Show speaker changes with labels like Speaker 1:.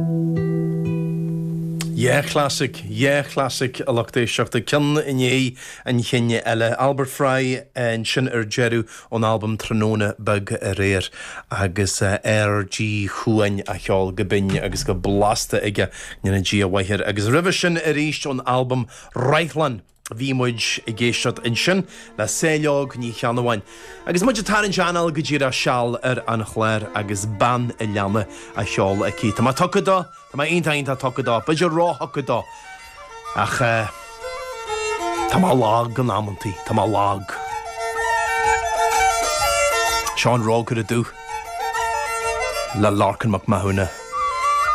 Speaker 1: Yeah, classic a Lochtéisteachta cin iné an chinne eile Albert Fry an sin Jeru on album Tróna bag a réir agus RG chuain a cheol go binne agus go blasta ige nina G a waithir agus ribh sin a ríist on album Reichlan. Bhí muid I géistead in sin le séileog ní cheanhain. Agus muid tar an teanal go ddíra seall an chléir agus ban I leanna a cheol a cí. Tá má tucadá, tá má aontainta tucadá, beidir rá tucadá. Ach tá má lag an amantí, tá má lag. Seán rá go a dú le Larkin Mac Mahuna.